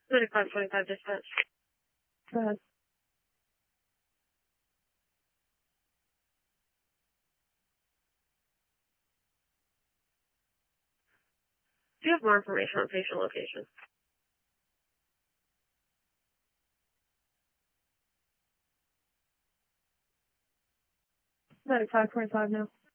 9525 dispatch. Go ahead. Do you have more information on patient location? 9525 now.